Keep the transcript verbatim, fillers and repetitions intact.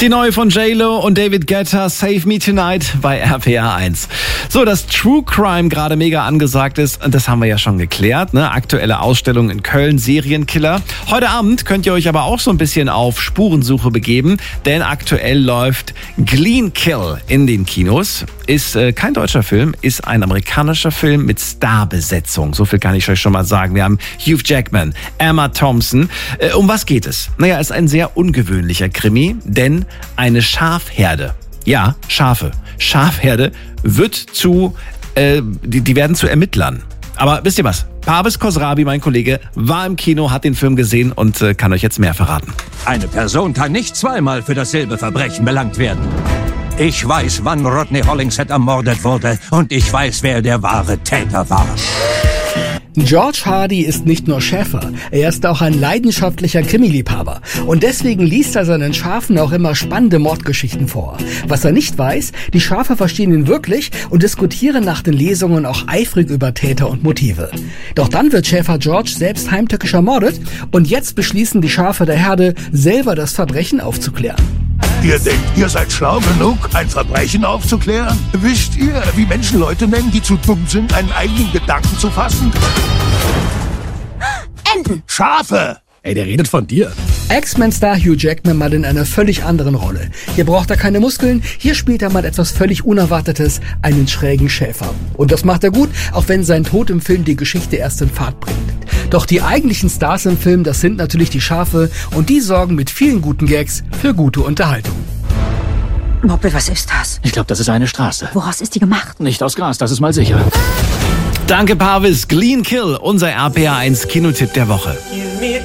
Die neue von J-Lo und David Guetta, Save Me Tonight bei R P R eins. So, dass True Crime gerade mega angesagt ist, das haben wir ja schon geklärt. Ne? Aktuelle Ausstellung in Köln, Serienkiller. Heute Abend könnt ihr euch aber auch so ein bisschen auf Spurensuche begeben, denn aktuell läuft Clean Kill in den Kinos. Ist äh, kein deutscher Film, ist ein amerikanischer Film mit Starbesetzung. So viel kann ich euch schon mal sagen. Wir haben Hugh Jackman, Emma Thompson. Äh, um was geht es? Naja, es ist ein sehr ungewöhnlicher Krimi, denn eine Schafherde, ja, Schafe, Schafherde wird zu, äh, die, die werden zu Ermittlern. Aber wisst ihr was? Parviz Khosravi, mein Kollege, war im Kino, hat den Film gesehen und äh, kann euch jetzt mehr verraten. Eine Person kann nicht zweimal für dasselbe Verbrechen belangt werden. Ich weiß, wann Rodney Hollingshead ermordet wurde und ich weiß, wer der wahre Täter war. George Hardy ist nicht nur Schäfer, er ist auch ein leidenschaftlicher Krimi-Liebhaber. Und deswegen liest er seinen Schafen auch immer spannende Mordgeschichten vor. Was er nicht weiß, die Schafe verstehen ihn wirklich und diskutieren nach den Lesungen auch eifrig über Täter und Motive. Doch dann wird Schäfer George selbst heimtückisch ermordet und jetzt beschließen die Schafe der Herde, selber das Verbrechen aufzuklären. Ihr denkt, ihr seid schlau genug, ein Verbrechen aufzuklären? Wisst ihr, wie Menschen Leute nennen, die zu dumm sind, einen eigenen Gedanken zu fassen? Enten! Schafe! Ey, der redet von dir. X-Men-Star Hugh Jackman mal in einer völlig anderen Rolle. Hier braucht er keine Muskeln, hier spielt er mal etwas völlig Unerwartetes, einen schrägen Schäfer. Und das macht er gut, auch wenn sein Tod im Film die Geschichte erst in Fahrt bringt. Doch die eigentlichen Stars im Film, das sind natürlich die Schafe und die sorgen mit vielen guten Gags für gute Unterhaltung. Moppel, was ist das? Ich glaube, das ist eine Straße. Woraus ist die gemacht? Nicht aus Gras, das ist mal sicher. Danke, Parviz. Clean Kill, unser R P R eins Kinotipp der Woche.